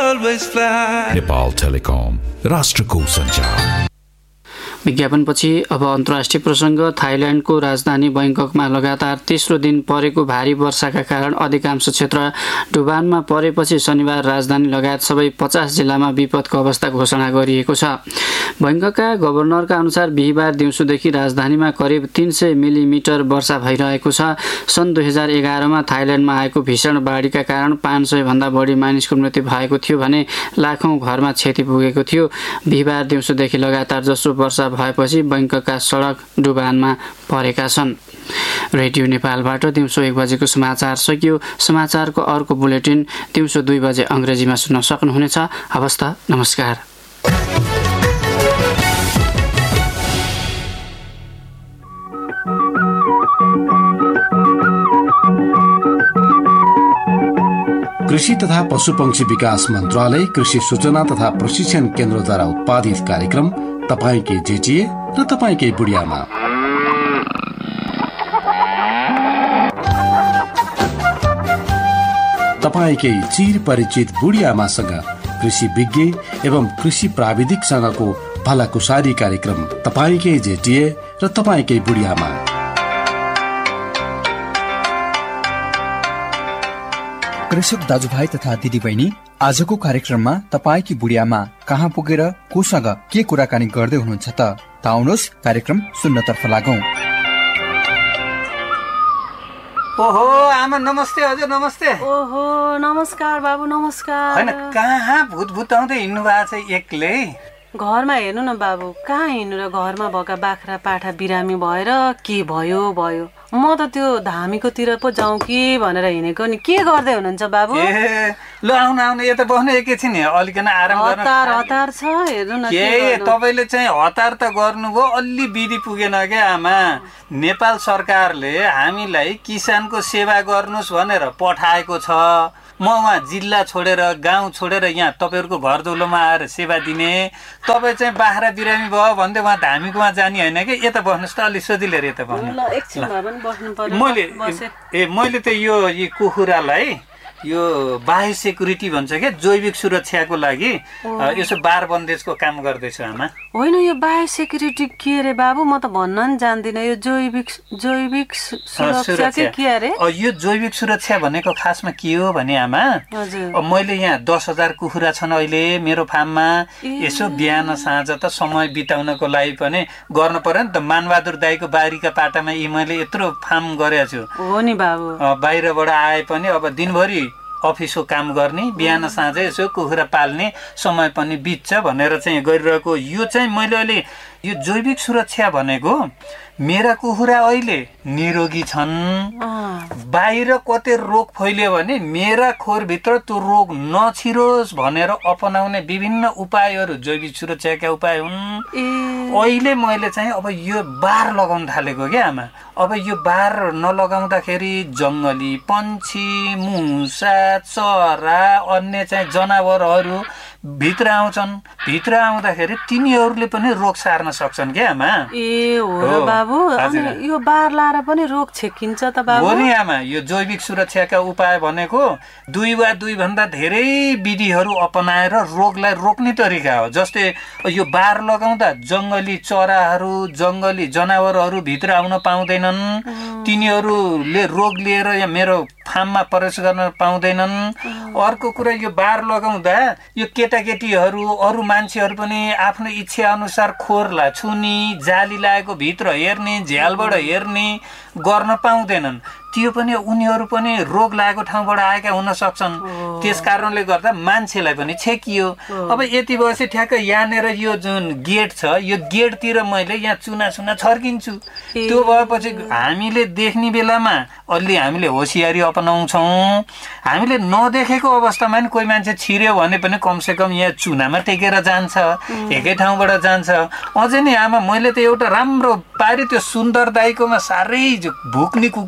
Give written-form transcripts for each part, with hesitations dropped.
always fly. Nepal telecom, राष्ट्रको सञ्चार। विज्ञापनपछि अब अन्तर्राष्ट्रिय प्रसङ्ग। थाइल्याण्डको राजधानी बैंककमा लगातार तेस्रो दिन परेको भारी वर्षाका कारण अधिकांश क्षेत्र डुबानमा परेपछि शनिबार राजधानी लगायत सबै 50 जिल्लामा विपदको अवस्था घोषणा गरिएको छ। बैंककका गभर्नरका अनुसार बिहिबार दिउँसोदेखि राजधानीमा करिब 300 मिलिमिटर वर्षा भइरहेको छ। सन् 2011मा थाइल्याण्डमा आएको भीषण बाढीका कारण 500 भन्दा बढी मानिसको मृत्यु भएको थियो भने लाखौं घरमा क्षति पुगेको थियो। बिहिबार दिउँसोदेखि लगातार जसो वर्षा भएपछि बैंककका सडक डुबानमा परेका छन्। रेडियो नेपालबाट दिउँसो 1 बजेको समाचार सकियो। समाचारको अर्को बुलेटिन दिउँसो 2 बजे अङ्ग्रेजीमा सुन्न सक्नुहुनेछ। हवस् त, नमस्कार। कृषि तथा पशुपक्षी विकास मन्त्रालय, कृषि सूचना तथा प्रशिक्षण केन्द्रद्वारा उत्पादित कार्यक्रम तपाईकै जेटिए र तपाईकै बुढियामा। तपाईकै चिर परिचित बुढियामासँग कृषि विज्ञ एवं कृषि प्राविधिकसँगको भलाकुसारी कार्यक्रम तपाईकै जेटिए र तपाईकै बुढियामा। कृषक दाजुभाइ तथा दिदीबहिनी, आजको कार्यक्रममा तपाईकी बुढियामा कहाँ पुगेर कोसँग के कुराकानी गर्दै हुनुहुन्छ त आउनुहोस् कार्यक्रम सुन्नतर्फ लागौं। ओहो आमा नमस्ते। हजुर नमस्ते। ओहो नमस्कार बाबु, नमस्कार। हैन कहाँ भूतभूताउँदै हिँड्नु भएको छ एक्लै? घरमा हेर्नु न बाबु, कहाँ हिँड्नु र घरमा भएका बाख्रा पाठा बिरामी भएर के भयो। म त त्यो धामीकोतिर पो जाउँ कि भनेर हिँडेको नि। के गर्दै हुनुहुन्छ बाबु? ए ल आउनु यता बस्नु एकैछिन, अलिकन आराम गर्न। हतार छ, हेर्नु न। के तपाईले चाहिँ हतार त गर्नुभयो, अलि विधि पुगेन क्या आमा। नेपाल सरकारले हामीलाई किसानको सेवा गर्नुस् भनेर पठाएको छ। म उहाँ जिल्ला छोडेर गाउँ छोडेर यहाँ तपाईँहरूको घर दौलोमा आएर सेवा दिने। तपाईँ चाहिँ बाख्रा बिरामी भयो भन्दै उहाँ धामीकोमा जाने होइन कि। यता बस्नुहोस् त, अलि सजिलो यता बस्नु। मैले त यो कुखुरालाई यो बाह्य सेक्युरिटी भन्छ क्या, जैविक सुरक्षाको लागि यसो बार बन्देजको काम गर्दैछु आमा। होइन यो बाह्य सेक्युरिटी के अरे बाबु? म त भन्न नि जान्दिनँ। यो जैविक सुरक्षा के अरे? यो जैविक सुरक्षा भनेको खासमा के हो भने आमा, मैले यहाँ 10,000 कुखुरा छन् अहिले मेरो फार्ममा। यसो बिहान साँझ त समय बिताउनको लागि पनि गर्नु पर्यो नि त। मानबहादुर दाईको बारीका पाटामा मैले यत्रो फार्म गरेको छु। हो नि बाबु। बाहिरबाट आए पनि अब दिनभरि अफिसको काम गर्ने, बिहान साँझ यसो कुखुरा पाल्ने समय पनि बित्छ भनेर चाहिँ गरिरहेको। यो चाहिँ मैले अहिले यो जैविक सुरक्षा भनेको मेरा कुखुरा अहिले निरोगी छन्। बाहिर कतै रोग फैल्यो भने मेरा खोरभित्र त्यो रोग नछिरोस् भनेर अपनाउने विभिन्न उपायहरू जैविक सुरक्षाका उपाय हुन्। अहिले मैले चाहिँ अब यो बार लगाउन थालेको क्या आमा। अब यो बार नलगाउँदाखेरि जङ्गली पन्छी, मुसा, चरा, अन्य चाहिँ जनावरहरू भित्र आउँछन्। भित्र आउँदाखेरि तिनीहरूले पनि रोग सार्न सक्छन् क्या आमा। ए हो बाबु। अनि यो बार लाएर पनि रोग छेकिन्छ त बाबु? हो नि आमा। यो जैविक सुरक्षाका उपाय भनेको 2 वा 2 भन्दा धेरै विधिहरू अपनाएर रोगलाई रोक्ने तरिका हो। जस्तै यो बार लगाउँदा जङ्गली चराहरू, जङ्गली जनावरहरू भित्र आउन पाउँदैनन्। तिनीहरूले रोग लिएर यहाँ मेरो फार्ममा प्रवेश गर्न पाउँदैनन्। अर्को कुरा, यो बार लगाउँदा यो केटाकेटीहरू, अरू मान्छेहरू पनि आफ्नो इच्छा अनुसार खोरलाई छुनी, जाली लागेको भित्र हेर्ने, झ्यालबाट हेर्ने गर्न पाउँदैनन्। त्यो पनि उनीहरू पनि रोग लागेको ठाउँबाट आएका हुन सक्छन्। त्यस कारणले गर्दा मान्छेलाई पनि छेकियो। अब यति भएपछि ठ्याक्क यहाँनिर यो जुन गेट छ, यो गेटतिर मैले यहाँ चुना छर्किन्छु। त्यो भएपछि हामीले देख्ने बेलामा अलि हामीले होसियारी अपनाउँछौँ। हामीले नदेखेको अवस्थामा नि कोही मान्छे छिर्यो भने पनि कमसेकम यहाँ चुनामा टेकेर जान्छ, एकै ठाउँबाट जान्छ। अझै नै आमा मैले त एउटा राम्रो पारि त्यो सुन्दर दाईकोमा साह्रै भुक्ने कुकुर छ,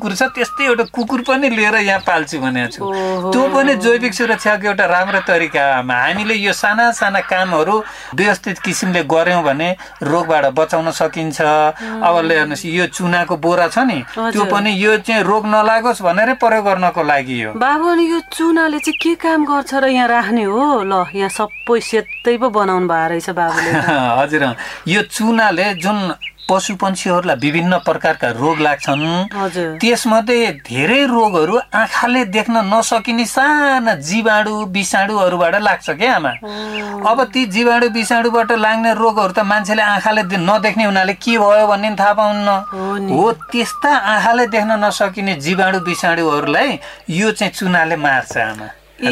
त्यस्तै एउटा कुकुर पनि लिएर यहाँ पाल्छु भनेको छु। त्यो पनि जैविक सुरक्षाको एउटा राम्रो तरिका हो। हामीले यो साना साना कामहरू व्यवस्थित किसिमले गर्यौं भने रोगबाट बचाउन सकिन्छ। अब हेर्नुहोस् यो चुनाको बोरा छ नि, त्यो पनि यो चाहिँ रोग नलागोस् भनेर प्रयोग गर्नको लागि हो। बाबु अनि यो चुनाले चाहिँ के काम गर्छ र यहाँ राख्ने हो? ल यहाँ सबै सेतै पो बनाउनु भएको रहेछ बाबुले। हजुर, यो चुनाले जुन पशु पक्षीहरूलाई विभिन्न प्रकारका रोग लाग्छन्, त्यसमध्ये धेरै रोगहरू आँखाले देख्न नसकिने साना जीवाणु विषाणुहरूबाट लाग्छ क्या आमा। अब ती जीवाणु विषाणुबाट लाग्ने रोगहरू त मान्छेले आँखाले नदेख्ने हुनाले के भयो भन्ने थाहा पाउन्न हो। त्यस्ता आँखाले देख्न नसकिने जीवाणु विषाणुहरूलाई यो चाहिँ चुनाले मार्छ आमा।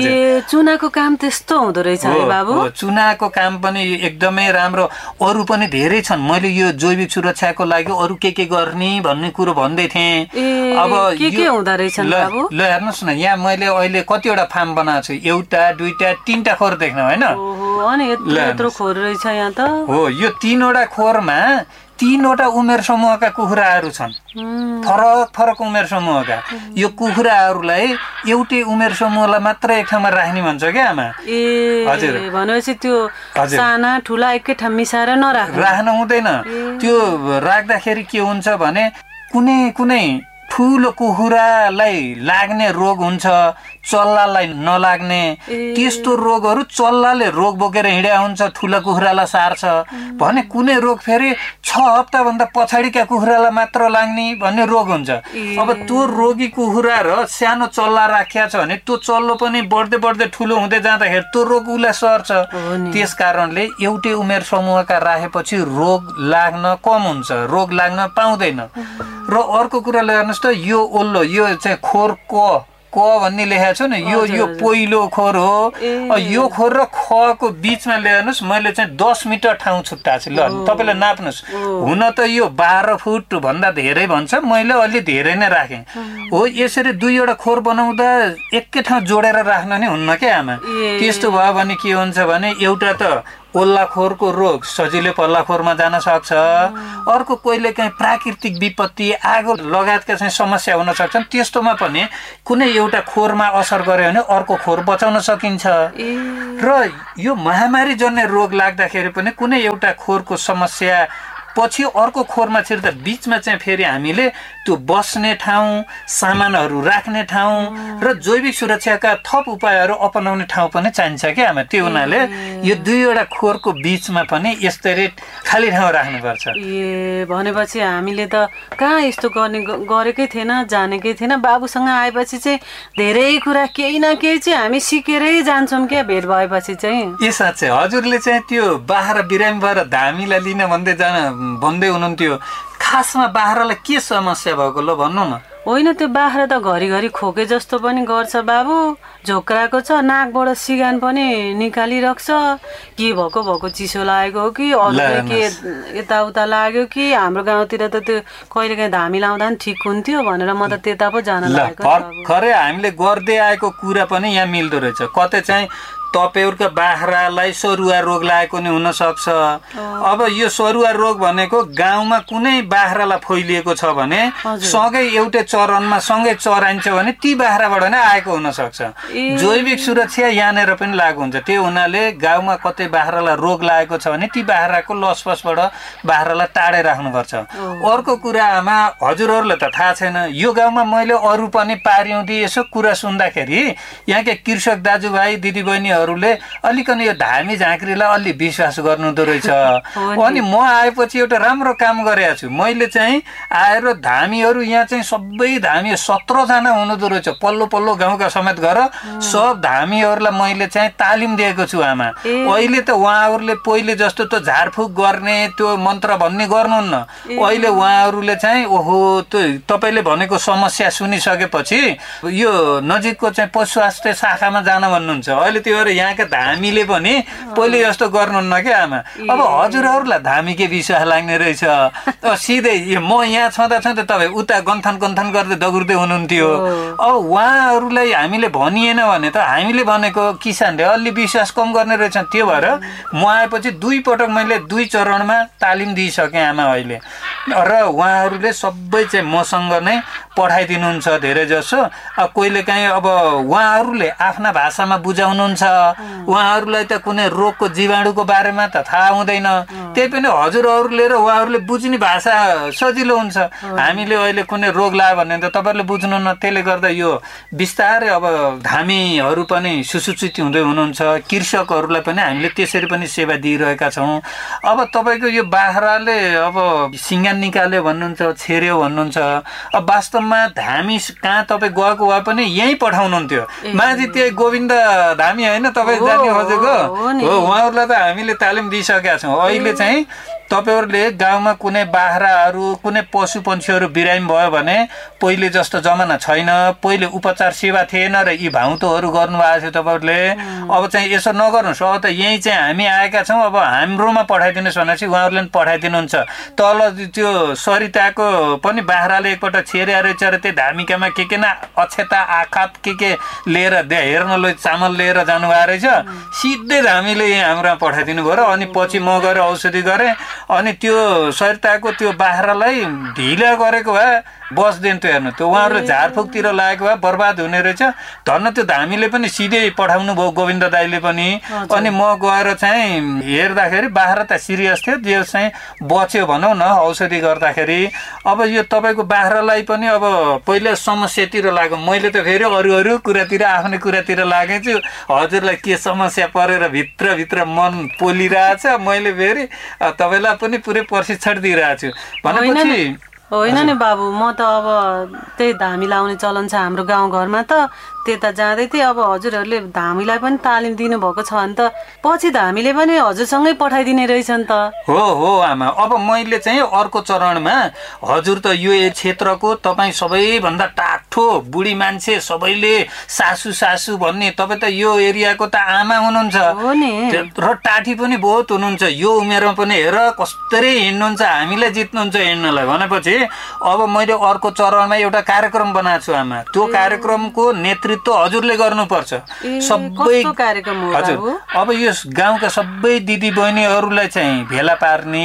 ए चुनाको काम त्यस्तो हुँदो रहेछ है बाबु? चुनाको काम पनि एकदमै राम्रो। अरू पनि धेरै छन्। मैले यो जैविक सुरक्षाको लागि अरू के गर्ने भन्ने कुरो भन्दै थिएँ। अब के हुँदो रहेछ बाबु? ल हेर्नुहोस् न, यहाँ मैले अहिले कतिवटा फार्म बनाएको छु। एउटा दुईटा तीनटा खोर देख्न होइन? अनि यत्रो खोर रहेछ यहाँ त। हो, यो तीनवटा खोरमा तीनवटा उमेर समूहका कुखुराहरू छन्, फरक फरक उमेर समूहका। यो कुखुराहरूलाई एउटै उमेर समूहलाई मात्र एक ठाउँमा राख्ने भन्छ क्या आमा। हजुर, भनेपछि त्यो साना ठुला एकै ठाउँ मिसाएर राख्नु हुँदैन। त्यो राख्दाखेरि के हुन्छ भने कुनै कुनै ठुलो कुखुरालाई लाग्ने रोग हुन्छ, चल्लालाई नलाग्ने। त्यस्तो रोगहरू चल्लाले रोग बोकेर हिँड्या हुन्छ, ठुला कुखुरालाई सार्छ भने कुनै रोग फेरि 6 हप्ताभन्दा पछाडिका कुखुरालाई मात्र लाग्ने भन्ने रोग हुन्छ। अब त्यो रोगी कुखुरा र सानो चल्ला राखिया छ भने त्यो चल्लो पनि बढ्दै बढ्दै ठुलो हुँदै जाँदाखेरि त्यो रोग उसलाई सर्छ। त्यस कारणले एउटै उमेर समूहका राखेपछि रोग लाग्न कम हुन्छ, रोग लाग्न पाउँदैन। र अर्को कुरा हेर्नुहोस् त, यो ओल्लो यो चाहिँ खोर क भन्ने लेखेको छु नि, यो पहिलो खोर हो। यो खोर र खको बीचमा हेर्नुहोस् मैले चाहिँ 10 मिटर ठाउँ छुट्टाएको छु। ल तपाईँले नाप्नुहोस्। हुन त यो 12 फुट भन्दा धेरै भन्छ, मैले अलि धेरै नै राखेँ हो। यसरी दुईवटा खोर बनाउँदा एकै ठाउँ जोडेर राख्न नै हुन्न क्या आमा। त्यस्तो भयो भने के हुन्छ भने एउटा त ओल्ला खोरको रोग सजिलै पल्ला खोरमा जान सक्छ। अर्को कहिले काहीँ प्राकृतिक विपत्ति आगो लगायतका चाहिँ समस्या हुन सक्छन्। त्यस्तोमा पनि कुनै एउटा खोरमा असर गर्यो भने अर्को खोर बचाउन सकिन्छ। र यो महामारी जन्य रोग लाग्दाखेरि पनि कुनै एउटा खोरको समस्या पछि अर्को खोरमा छिर्दा बीचमा चाहिँ फेरि हामीले त्यो बस्ने ठाउँ, सामानहरू राख्ने ठाउँ र जैविक सुरक्षाका थप उपायहरू अपनाउने ठाउँ पनि चाहिन्छ क्या आमा। त्यो हुनाले यो दुईवटा खोरको बीचमा पनि यस्तरी खाली ठाउँ राख्नुपर्छ। भनेपछि हामीले त कहाँ यस्तो गरेकै थिएन, जानेकै थिएन। बाबुसँग आएपछि चाहिँ धेरै कुरा केही न केही चाहिँ हामी सिकेरै जान्छौँ क्या भेट भएपछि चाहिँ। ए साँच्चै हजुरले चाहिँ त्यो बाख्रा बिरामी भएर धामीलाई लिन भन्दै हुनुहुन्थ्यो। खासमा बाख्रालाई के समस्या भएको ल भन्नु न? होइन, त्यो बाख्रा त घरिघरि खोके जस्तो पनि गर्छ बाबु, झोक्राएको छ, नाकबाट सिगान पनि निकालिरहन्छ। के भएको चिसो लागेको हो कि अरूले के यताउता लाग्यो कि हाम्रो गाउँतिर त त्यो कहिलेकाहीँ धामी लाउँदा पनि ठिक हुन्थ्यो भनेर म त त्यता पो जान लागेको। भर्खरै हामीले गर्दै आएको कुरा पनि यहाँ मिल्दो रहेछ। कतै चाहिँ तपेउरका बाख्रालाई सरुवा रोग लागेको नि हुन सक्छ। अब यो सरुवा रोग भनेको गाउँमा कुनै बाख्रालाई फैलिएको छ भने सँगै एउटै चरनमा सँगै चराइन्छ भने ती बाख्राबाट नै आएको हुन सक्छ। जैविक सुरक्षा यहाँनिर पनि लागु हुन्छ। त्यो हुनाले गाउँमा कतै बाख्रालाई रोग लागेको छ भने ती बाख्राको लसपसबाट बाख्रालाई टाढै राख्नुपर्छ। अर्को कुरा आमा, हजुरहरूलाई त थाहा छैन, यो गाउँमा मैले अरू पनि पारिउँदै यसो कुरा सुन्दाखेरि यहाँका कृषक दाजुभाइ दिदीबहिनी अलिकति यो धामी झाँक्रीलाई अलि विश्वास गर्नुहुँदो रहेछ। अनि म आएपछि एउटा राम्रो काम गरेको छु। मैले चाहिँ आएर धामीहरू यहाँ चाहिँ सबै धामी 17 जना हुनुहुँदो रहेछ। पल्लो पल्लो गाउँका समेत गएर सब धामीहरूलाई मैले चाहिँ तालिम दिएको छु आमा। अहिले त उहाँहरूले पहिले जस्तो त झारफुक गर्ने त्यो मन्त्र भन्ने गर्नुहुन्न। अहिले उहाँहरूले चाहिँ ओहो त्यो तपाईँले भनेको समस्या सुनिसकेपछि यो नजिकको चाहिँ पशु स्वास्थ्य शाखामा जान भन्नुहुन्छ। अहिले त्यो भएर यहाँका धामीले पनि पहिले जस्तो गर्नुहुन्न क्या आमा। अब हजुरहरूलाई धामीकै विश्वास लाग्ने रहेछ। सिधै म यहाँ छँदा छँदा तपाईँ उता गन्थन गर्दै दगुर्दै हुनुहुन्थ्यो। अब उहाँहरूलाई हामीले भनिएन भने त हामीले भनेको किसानले अलि विश्वास कम गर्ने रहेछन्। त्यो भएर म आएपछि 2 पटक मैले 2 चरणमा तालिम दिइसकेँ आमा अहिले। र उहाँहरूले सबै चाहिँ मसँग नै पठाइदिनुहुन्छ धेरै जसो। कहिले काहीँ अब उहाँहरूले आफ्ना भाषामा बुझाउनुहुन्छ, उहाँहरूलाई त कुनै रोगको जीवाणुको बारेमा त थाहा हुँदैन, त्यही पनि हजुरहरूले र उहाँहरूले बुझ्ने भाषा सजिलो हुन्छ। हामीले अहिले कुनै रोग लाग्यो भने त तपाईँहरूले बुझ्नुहुन्न, त्यसले गर्दा यो बिस्तारै अब धामीहरू पनि सुसूचित हुँदै हुनुहुन्छ। कृषकहरूलाई पनि हामीले त्यसरी पनि सेवा दिइरहेका छौँ। अब तपाईँको यो बाख्राले अब सिङ्गान निकाल्यो भन्नुहुन्छ, छेर्यो भन्नुहुन्छ। अब वास्तवमा धामी कहाँ तपाईँ गएको भए पनि यहीँ पठाउनुहुन्थ्यो। माझी त्यही गोविन्द धामी होइन तपाईँ जाने खोजेको हो, उहाँहरूलाई त हामीले तालिम दिइसकेका छौँ। अहिले चाहिँ तपाईँहरूले गाउँमा कुनै बाख्राहरू कुनै पशु पन्छीहरू बिरामी भयो भने पहिले जस्तो जमाना छैन। पहिले उपचार सेवा थिएन र यी भाउतोहरू गर्नुभएको थियो तपाईँहरूले। अब चाहिँ यसो नगर्नुहोस्, अब त यहीँ चाहिँ हामी आएका छौँ, अब हाम्रोमा पठाइदिनुहोस् भनेपछि उहाँहरूले पनि पठाइदिनुहुन्छ। तल त्यो सरिताको पनि बाख्राले एकपल्ट छेर्या रहेछ र त्यो धामिकामा के न अक्षता आखात के लिएर हेर्न लो चामल लिएर जानुभएको रहेछ। सिधै धामीले यहाँ हाम्रोमा पठाइदिनु भयो र अनि पछि म गएर औषधि गरेँ। अनि त्यो सरिताको त्यो बाख्रालाई ढिला गरेको भए बस्दैन त्यो हेर्नु, त्यो उहाँहरूले झारफुकतिर लागेको भए बर्बाद हुने रहेछ। धन्न त्यो धामीले पनि सिधै पठाउनु भयो गोविन्द दाईले पनि। अनि म गएर चाहिँ हेर्दाखेरि बाख्रा त सिरियस थियो, जो चाहिँ बच्यो भनौँ न औषधि गर्दाखेरि। अब यो तपाईँको बाख्रालाई पनि अब पहिला समस्यातिर लाग्यो, मैले त फेरि अरू कुरातिर आफ्नै कुरातिर लागेँ छु। हजुरलाई के समस्या परेर भित्रभित्र मन पोलिरहेछ, मैले फेरि तपाईँलाई पनि पुरै प्रशिक्षण दिइरहेको छु भनेपछि होइन नि बाबु। म त अब त्यही धामी लाउने चलन छ हाम्रो गाउँघरमा, त त्यता जाँदै थिएँ। अब हजुरहरूले धामीलाई पनि तालिम दिनुभएको छ भने त पछि धामीले पनि हजुरसँगै पठाइदिने रहेछन् त। हो आमा। अब मैले चाहिँ अर्को चरणमा हजुर त यो क्षेत्रको तपाईँ सबैभन्दा टाठो बुढी मान्छे, सबैले सासू भन्ने, तपाईँ त यो एरियाको त आमा हुनुहुन्छ र टाठी पनि बहुत हुनुहुन्छ। यो उमेरमा पनि हेर कस्तरी हिँड्नुहुन्छ, हामीलाई जित्नुहुन्छ हिँड्नलाई भनेपछि अब मैले अर्को चरणमा एउटा कार्यक्रम बनाएको छु आमा। त्यो कार्यक्रमको नेतृत्व हजुरले गर्नुपर्छ। सबै कार्यक्रम हो हजुर। अब यो गाउँका सबै दिदी बहिनीहरूलाई चाहिँ भेला पार्ने,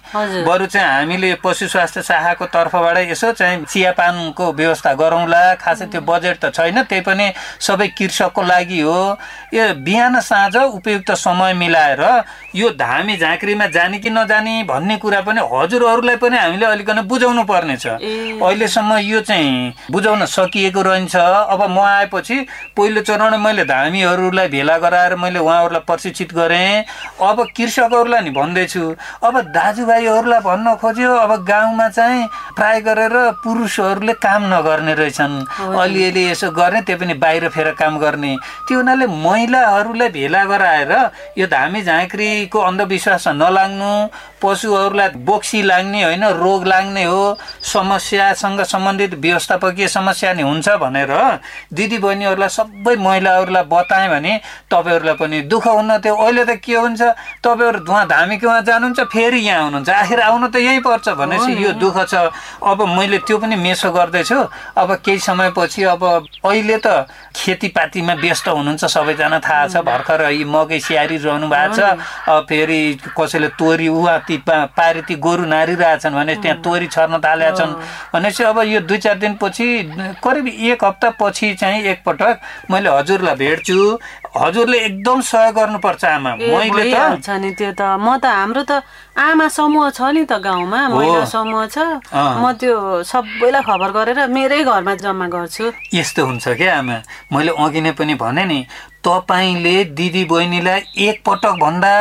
बरु चाहिँ हामीले पशु स्वास्थ्य शाखाको तर्फबाट यसो चाहिँ चियापानको व्यवस्था गरौँला। खासै त्यो बजेट त छैन, त्यही पनि सबै कृषकको लागि हो। यो बिहान साँझ उपयुक्त समय मिलाएर यो धामी झाँक्रीमा जाने कि नजाने भन्ने कुरा पनि हजुरहरूलाई पनि हामीले अलिकति बुझाउनु पर्नेछ। अहिलेसम्म यो चाहिँ बुझाउन सकिएको रहन्छ। अब म आएपछि पहिलो चरण मैले धामीहरूलाई भेला गराएर मैले उहाँहरूलाई प्रशिक्षित गरेँ। अब कृषकहरूलाई नि भन्दैछु, अब दाजुभाइहरूलाई भन्न खोज्यो अब गाउँमा चाहिँ प्राय गरेर पुरुषहरूले काम नगर्ने रहेछन्, अलिअलि यसो गर्ने, त्यो पनि बाहिर फेर काम गर्ने। त्यो हुनाले महिलाहरूलाई भेला गराएर यो धामी झाँक्रीको अन्धविश्वासमा नलाग्नु, पशुहरूलाई बोक्सी लाग्ने होइन रोग लाग्ने हो, समस्यासँग सम्बन्धित व्यवस्थापकीय समस्या नि हुन्छ भनेर दिदी बहिनीहरूलाई सबै महिलाहरूलाई बताएँ भने तपाईँहरूलाई पनि दुःख हुन्न थियो। अहिले त के हुन्छ, तपाईँहरू उहाँ धामीकोमा जानुहुन्छ फेरि यहाँ आउनुहुन्छ, आखिर आउनु त यहीँ पर्छ भनेपछि यो दुःख छ। अब मैले त्यो पनि मेसो गर्दैछु। अब केही समयपछि अब अहिले त खेतीपातीमा व्यस्त हुनुहुन्छ सबैजना, थाहा छ। भर्खर यी मकै स्याहारी रहनु भएको छ, फेरि कसैले तोरी ती पारिती गोरु नारिरहेछन् भने त्यहाँ तोरी छर्न थालेका छन् भनेपछि अब यो 2-4 दिनपछि करिब 1 हप्ता पछि चाहिँ एकपटक मैले हजुरलाई भेट्छु। हजुरले एकदम सहयोग गर्नुपर्छ आमा। मैले त छ नि त्यो त, म त हाम्रो त आमा समूह छ नि त गाउँमा, महिला समूह छ। म त्यो सबैलाई खबर गरेर मेरै घरमा जम्मा गर्छु। यस्तो हुन्छ क्या आमा, मैले अघि नै पनि भने नि, तपाईँले दिदी बहिनीलाई एकपटक भन्दा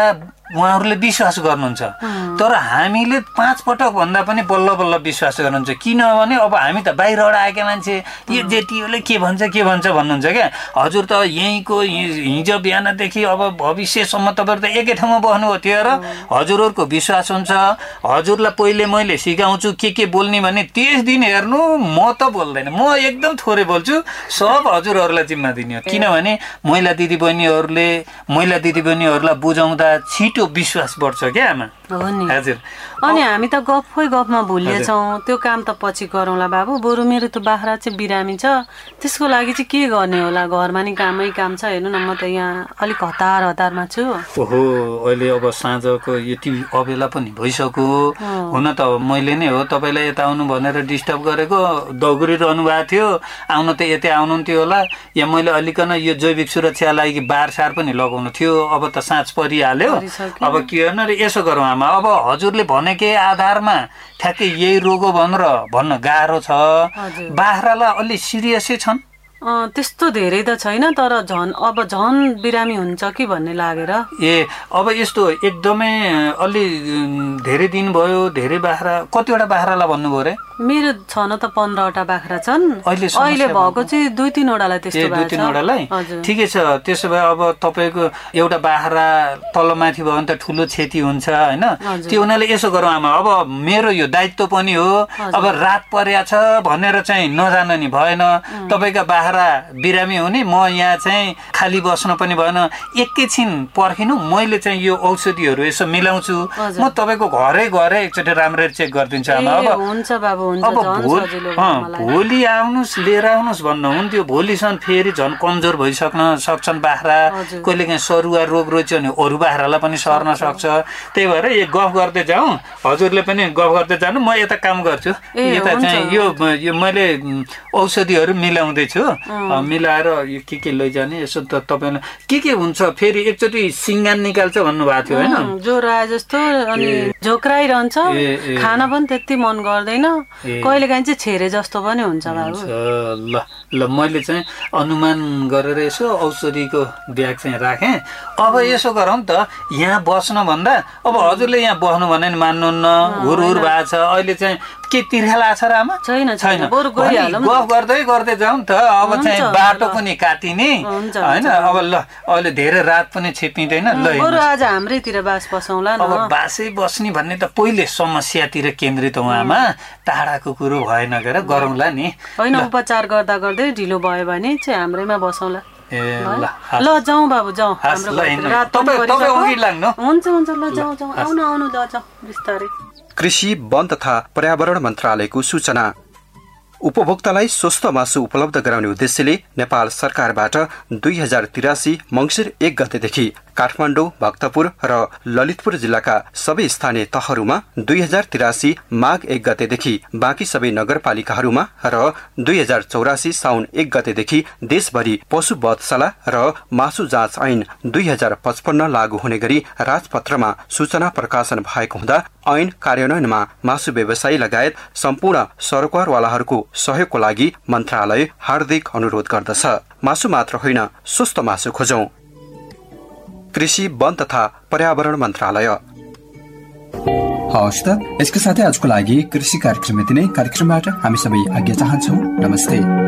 उहाँहरूले विश्वास गर्नुहुन्छ। तर हामीले 5 पटक भन्दा पनि बल्ल बल्ल विश्वास गर्नुहुन्छ। किनभने अब हामी त बाहिरबाट आएका मान्छे, यो जेटीहरूले के भन्छ भन्नुहुन्छ क्या। हजुर त यहीँको हिजो बिहानदेखि अब भविष्यसम्म तपाईँहरू त एकै ठाउँमा बस्नुभयो थियो र हजुरहरूको विश्वास हुन्छ। हजुरलाई पहिले मैले सिकाउँछु के बोल्ने भने त्यस दिन हेर्नु म त बोल्दैन, म एकदम थोरै बोल्छु, सब हजुरहरूलाई जिम्मा दिने हो। किनभने महिला दिदीबहिनीहरूलाई बुझाउँदा छिटो विश्वास बढ्छ क्या आमा। हजुर। अनि हामी त गफमा भुलिएछौँ, त्यो काम त पछि गरौँला बाबु। बरु मेरो त बाख्रा चाहिँ बिरामी छ, त्यसको लागि चाहिँ के गर्ने होला? घरमा नि काम छ। हेर्नु न, म त यहाँ अलिक हतारमा छु। ओहो, अहिले अब साँझको यति अबेला पनि भइसक्यो। हुन त मैले नै हो तपाईँलाई यता आउनु भनेर डिस्टर्ब गरेको, दौडिरहनु भएको थियो। आउनु त यतै आउनुहुन्थ्यो होला। या मैले अलिकन यो जैविक सुरक्षालाई लागि बारसार पनि लगाउनु थियो। अब त साँझ परिहाल्यो, अब के गर्नु र? यसो गरौँ आमा, अब हजुरले भनेकै आधारमा ठ्याक्कै यही रोग हो भनेर भन्न गाह्रो छ। बाख्रालाई अलि सिरियसै छन्? त्यस्तो धेरै त छैन, तर झन् बिरामी हुन्छ कि भन्ने लागेर। अब यस्तो एकदमै अलि धेरै दिन भयो। धेरै बाख्रा, कतिवटा बाख्रालाई भन्नुभयो रे? मेरो छन त 15वटा बाख्रा छन्। अहिले भएको चाहिँ 2-3वटालाई त्यस्तो भएको छ। 2-3वटालाई ठिकै छ। त्यसो भए अब तपाईँको एउटा बाख्रा तलमाथि भयो भने त ठुलो क्षति हुन्छ होइन। त्यो हुनाले यसो गरौँ आमा, अब मेरो यो दायित्व पनि हो। अब रात परेको छ भनेर चाहिँ नजान नि भएन। तपाईँका बाख्रा बिरामी हुने, म यहाँ चाहिँ खाली बस्न पनि भएन। एकैछिन पर्खिनु, मैले चाहिँ यो औषधिहरू यसो मिलाउँछु। म तपाईँको घरै एकचोटि राम्ररी चेक गरिदिन्छु आमा। अब हुन्छ बाबु, अब भोलि आउनुहोस्, लिएर आउनुहोस् भन्नुहुन्थ्यो। भोलिसम्म फेरि झन् कमजोर भइसक्न सक्छन् बाख्रा। कहिले काहीँ सरुवा रोग रोज्यो भने अरू बाख्रालाई पनि सर्न सक्छ। त्यही भएर यो गफ गर्दै जाउँ, हजुरले पनि गफ गर्दै जानु, म यता काम गर्छु। यता चाहिँ यो मैले औषधिहरू मिलाउँदैछु। मिलाएर यो के लैजाने, यसो त तपाईँलाई के हुन्छ फेरि एकचोटि सिङ्गान निकाल्छ भन्नुभएको थियो होइन? ज्वरो आए जस्तो अनि झोक्राइरहन्छ, खाना पनि त्यति मन गर्दैन। कहिले काहीँ चाहिँ छेरे जस्तो पनि हुन्छ बाबु। ल मैले चाहिँ अनुमान गरेर यसो औषधिको ब्याग चाहिँ राखेँ। अब यसो गरौँ त, यहाँ बस्न भन्दा अब हजुरले यहाँ बस्नु भने नि मान्नुहुन्न, हुर भएको छ। अहिले चाहिँ के तिर्खा लाग्छ र आमा? छैन। गफ गर्दै जाउँ त। अब चाहिँ बाटो पनि काटिने होइन। अब ल, अहिले धेरै रात पनि छिपिँदैन। ल आज हाम्रैतिर बास बसौँला न। अब बासै बस्ने भन्ने त पहिले समस्यातिर केन्द्रित हौँ आमा, टाढाको कुरो भएन गएर गरौँला नि। होइन, उपचार गर्दा गर्दै ढिलो भयो भने चाहिँ हाम्रैमा बसौँला। ल जाउँ बाबु, जाउँ। हुन्छ, ल जाउँ। आउनु ल जाउँ बिस्तारै। कृषि, वन तथा पर्यावरण मन्त्रालयको सूचना। उपभोक्तालाई स्वस्थ मासु उपलब्ध गराउने उद्देश्यले नेपाल सरकारबाट 2083 मङ्सिर 1 गतेदेखि काठमाडौँ, भक्तपुर र ललितपुर जिल्लाका सबै स्थानीय तहहरूमा, 2083 माघ 1 गतेदेखि बाँकी सबै नगरपालिकाहरूमा र 2084 साउन 1 गतेदेखि देशभरि पशु वधशाला र मासु जाँच ऐन 2055 लागू हुने गरी राजपत्रमा सूचना प्रकाशन भएको हुँदा ऐन कार्यान्वयनमा मासु व्यवसायी लगायत सम्पूर्ण सरकारवालाहरूको सहयोगको लागि मन्त्रालय हार्दिक अनुरोध गर्दछ। मासु मात्र होइन, स्वस्थ मासु खोजौं। कृषि, वन तथा पर्यावरण मन्त्रालय। हवस् त, यसको साथै आजको लागि कृषि कार्यक्रम यति नै। कार्यक्रमबाट हामी सबै आज्ञा चाहन्छौँ। नमस्ते।